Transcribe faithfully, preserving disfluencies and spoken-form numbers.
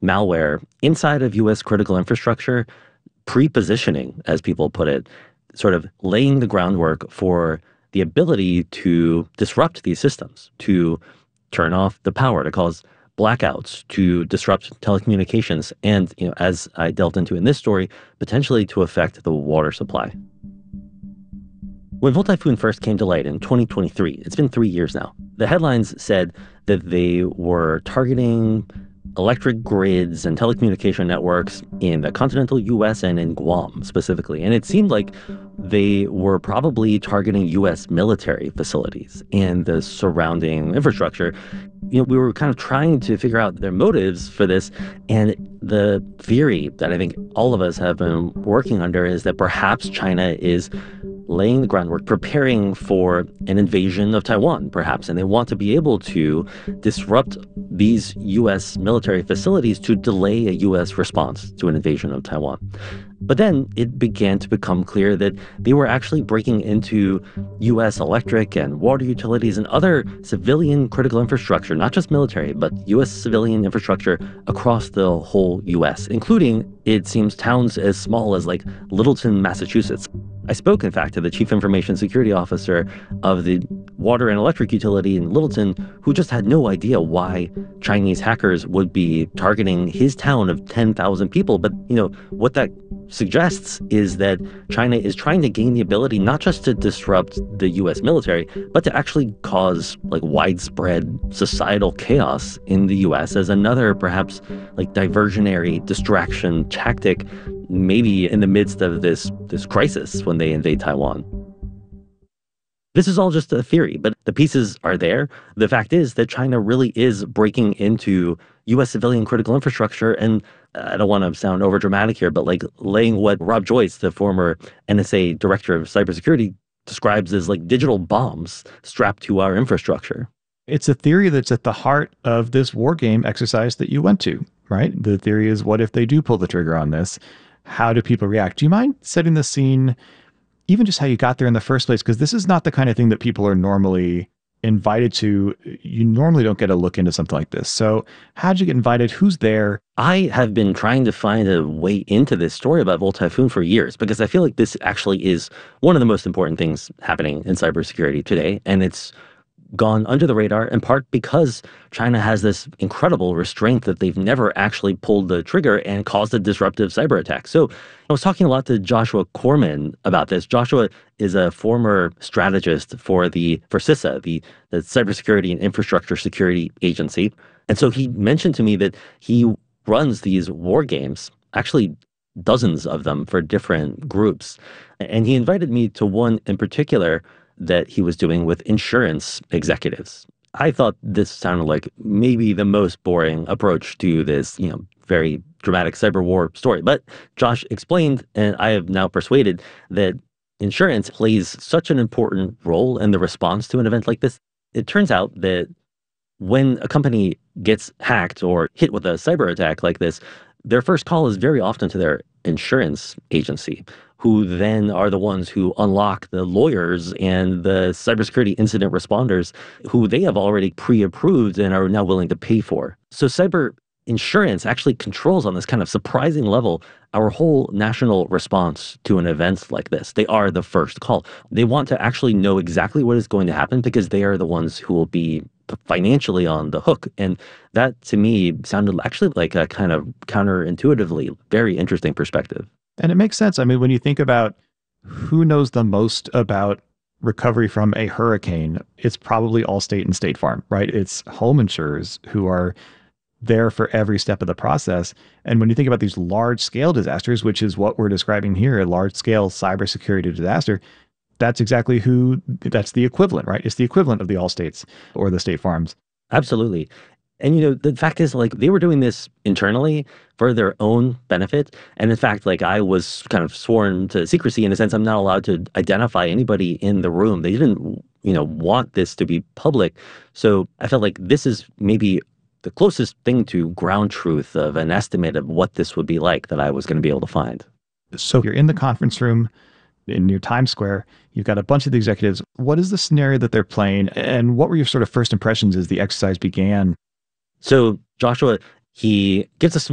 malware inside of U S critical infrastructure, pre-positioning, as people put it, sort of laying the groundwork for the ability to disrupt these systems, to turn off the power, to cause blackouts, to disrupt telecommunications, and, you know, as I delved into in this story, potentially to affect the water supply. When Voltyphoon first came to light in twenty twenty-three, it's been three years now, the headlines said that they were targeting electric grids and telecommunication networks in the continental U S and in Guam specifically. And it seemed like they were probably targeting U S military facilities and the surrounding infrastructure. You know, we were kind of trying to figure out their motives for this. And the theory that I think all of us have been working under is that perhaps China is laying the groundwork, preparing for an invasion of Taiwan, perhaps. And they want to be able to disrupt these U S military facilities to delay a U S response to an invasion of Taiwan. But then it began to become clear that they were actually breaking into U S electric and water utilities and other civilian critical infrastructure, not just military, but U S civilian infrastructure across the whole U S, including, it seems, towns as small as like Littleton, Massachusetts. I spoke, in fact, to the chief information security officer of the water and electric utility in Littleton, who just had no idea why Chinese hackers would be targeting his town of ten thousand people. But, you know, what that suggests is that China is trying to gain the ability not just to disrupt the U S military, but to actually cause like widespread societal chaos in the U S as another perhaps like diversionary distraction tactic, maybe in the midst of this this crisis when they invade Taiwan. This is all just a theory, but the pieces are there. The fact is that China really is breaking into U S civilian critical infrastructure. And I don't want to sound overdramatic here, but like laying what Rob Joyce, the former N S A director of cybersecurity, describes as like digital bombs strapped to our infrastructure. It's a theory that's at the heart of this war game exercise that you went to, right? The theory is, what if they do pull the trigger on this? How do people react? Do you mind setting the scene, even just how you got there in the first place? Because this is not the kind of thing that people are normally invited to. You normally don't get a look into something like this. So how'd you get invited? Who's there? I have been trying to find a way into this story about Voltyphoon for years, because I feel like this actually is one of the most important things happening in cybersecurity today. And it's gone under the radar, in part because China has this incredible restraint that they've never actually pulled the trigger and caused a disruptive cyber attack. So I was talking a lot to Joshua Corman about this. Joshua is a former strategist for the for CISA, the, the Cybersecurity and Infrastructure Security Agency. And so he mentioned to me that he runs these war games, actually dozens of them for different groups. And he invited me to one in particular that he was doing with insurance executives. I thought this sounded like maybe the most boring approach to this, you know, very dramatic cyber war story. But Josh explained, and I have now persuaded, that insurance plays such an important role in the response to an event like this. It turns out that when a company gets hacked or hit with a cyber attack like this, their first call is very often to their insurance agency, who then are the ones who unlock the lawyers and the cybersecurity incident responders who they have already pre-approved and are now willing to pay for. So cyber insurance actually controls on this kind of surprising level our whole national response to an event like this. They are the first call. They want to actually know exactly what is going to happen because they are the ones who will be financially on the hook. And that, to me, sounded actually like a kind of counterintuitively very interesting perspective. And it makes sense. I mean, when you think about who knows the most about recovery from a hurricane, it's probably Allstate and State Farm, right? It's home insurers who are there for every step of the process. And when you think about these large scale disasters, which is what we're describing here, a large scale cybersecurity disaster, that's exactly who, that's the equivalent, right? It's the equivalent of the Allstates or the State Farms. Absolutely. And, you know, the fact is, like, they were doing this internally for their own benefit. And in fact, like, I was kind of sworn to secrecy in a sense. I'm not allowed to identify anybody in the room. They didn't, you know, want this to be public. So I felt like this is maybe the closest thing to ground truth of an estimate of what this would be like that I was going to be able to find. So you're in the conference room in your Times Square. You've got a bunch of the executives. What is the scenario that they're playing? And what were your sort of first impressions as the exercise began? So Joshua, he gives us some